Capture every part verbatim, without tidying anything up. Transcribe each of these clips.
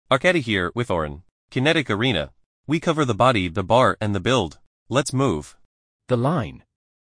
Arcady here with Oren. Kinetic Arena. We cover the body, the bar, and the build. Let's move. The line.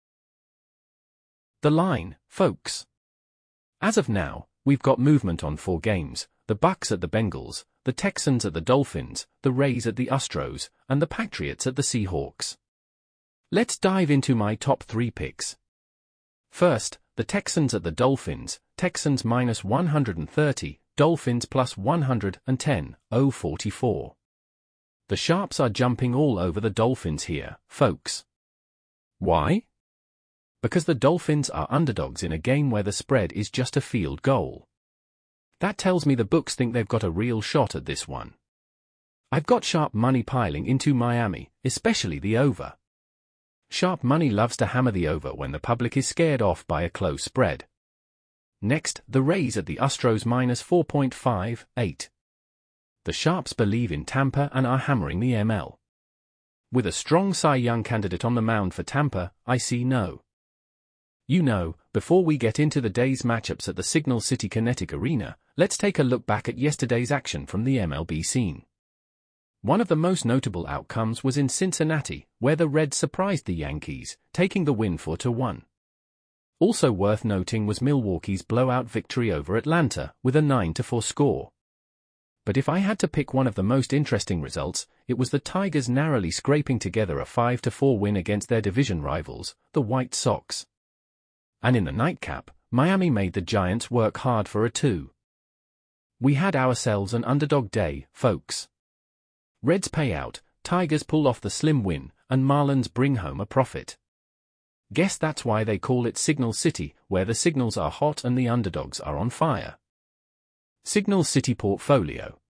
The line, folks. As of now, we've got movement on four games: the Bucks at the Bengals, the Texans at the Dolphins, the Rays at the Astros, and the Patriots at the Seahawks. Let's dive into my top three picks. First, the Texans at the Dolphins. Texans minus one hundred thirty, Dolphins plus one hundred ten, oh forty-four. The sharps are jumping all over the Dolphins here, folks. Why? Because the Dolphins are underdogs in a game where the spread is just a field goal. That tells me the books think they've got a real shot at this one. I've got sharp money piling into Miami, especially the over. Sharp money loves to hammer the over when the public is scared off by a close spread. Next, the Rays at the Astros minus four point five eight. The sharps believe in Tampa and are hammering the M L. With a strong Cy Young candidate on the mound for Tampa, I see no. You know, before we get into the day's matchups at the Signal City Kinetic Arena, let's take a look back at yesterday's action from the M L B scene. One of the most notable outcomes was in Cincinnati, where the Reds surprised the Yankees, taking the win four to one. Also worth noting was Milwaukee's blowout victory over Atlanta, with a nine to four score. But if I had to pick one of the most interesting results, it was the Tigers narrowly scraping together a five to four win against their division rivals, the White Sox. And in the nightcap, Miami made the Giants work hard for a two. We had ourselves an underdog day, folks. Reds pay out, Tigers pull off the slim win, and Marlins bring home a profit. Guess that's why they call it Signal City, where the signals are hot and the underdogs are on fire. Signal City Portfolio.